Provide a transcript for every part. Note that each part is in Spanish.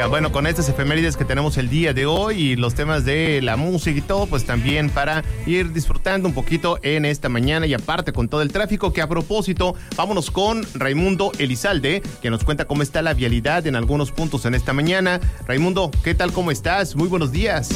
bueno, con estas efemérides que tenemos el día de hoy y los temas de la música y todo, pues también para ir disfrutando un poquito en esta mañana y aparte con todo el tráfico, que a propósito, vámonos con Raimundo Elizalde, que nos cuenta cómo está la vialidad en algunos puntos en esta mañana. Raimundo, ¿qué tal? ¿Cómo estás? Muy buenos días.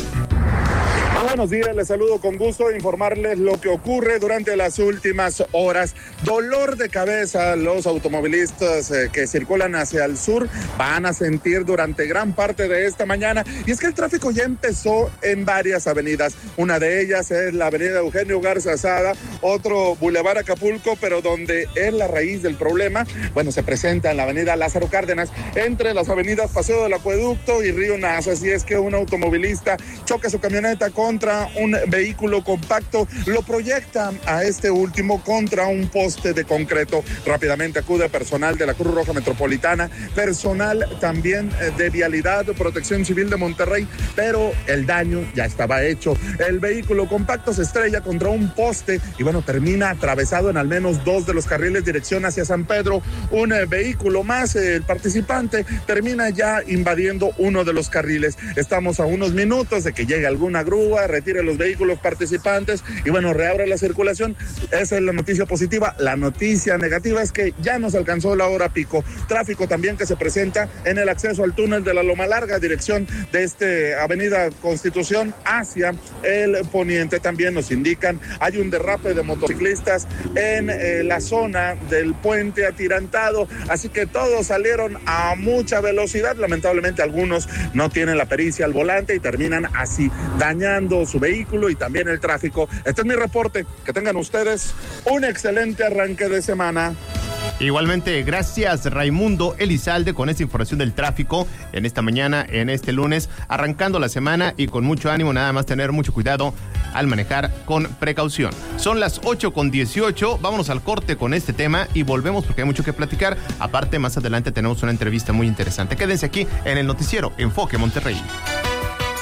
Buenos días, les saludo con gusto, informarles lo que ocurre durante las últimas horas. Dolor de cabeza, los automovilistas que circulan hacia el sur van a sentir durante gran parte de esta mañana, y es que el tráfico ya empezó en varias avenidas. Una de ellas es la avenida Eugenio Garza Sada, otro Boulevard Acapulco, pero donde es la raíz del problema, bueno, se presenta en la avenida Lázaro Cárdenas, entre las avenidas Paseo del Acueducto y Río Nasa. Así es que un automovilista choca su camioneta contra un vehículo compacto, lo proyecta a este último contra un poste de concreto. Rápidamente acude personal de la Cruz Roja Metropolitana, personal también de Vialidad, Protección Civil de Monterrey, pero el daño ya estaba hecho. El vehículo compacto se estrella contra un poste y bueno, termina atravesado en al menos dos de los carriles dirección hacia San Pedro. Un vehículo más, el participante, termina ya invadiendo uno de los carriles. Estamos a unos minutos de que llegue alguna grúa, retire los vehículos participantes y bueno, reabra la circulación. Esa es la noticia positiva. La noticia negativa es que ya nos alcanzó la hora pico. Tráfico también que se presenta en el acceso al túnel de la Loma Larga, dirección de avenida Constitución hacia el poniente. También nos indican, hay un derrape de motociclistas en la zona del puente atirantado, así que todos salieron a mucha velocidad. Lamentablemente algunos no tienen la pericia al volante y terminan así dañando su vehículo y también el tráfico. Este es mi reporte. Que tengan ustedes un excelente arranque de semana. Igualmente, gracias Raimundo Elizalde con esta información del tráfico en esta mañana, en este lunes, arrancando la semana y con mucho ánimo, nada más tener mucho cuidado al manejar con precaución. Son las 8:18, vámonos al corte con este tema y volvemos porque hay mucho que platicar. Aparte, más adelante tenemos una entrevista muy interesante. Quédense aquí en el noticiero Enfoque Monterrey.